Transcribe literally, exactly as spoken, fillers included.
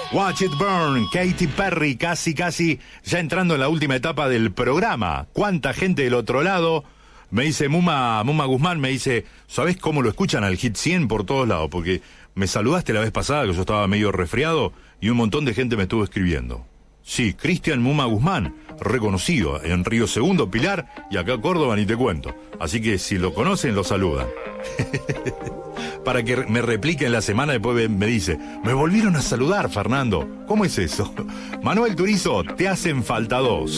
Watch It Burn, Katy Perry, casi, casi ya entrando en la última etapa del programa. ¿Cuánta gente del otro lado? Me dice Muma, Muma Guzmán, me dice, ¿sabés cómo lo escuchan al Hit cien por todos lados? Porque me saludaste la vez pasada que yo estaba medio resfriado y un montón de gente me estuvo escribiendo. Sí, Cristian Muma Guzmán, reconocido en Río Segundo, Pilar, y acá Córdoba ni te cuento. Así que si lo conocen, lo saludan. Para que me replique en la semana, después me dice, me volvieron a saludar, Fernando. ¿Cómo es eso? Manuel Turizo, te hacen falta dos.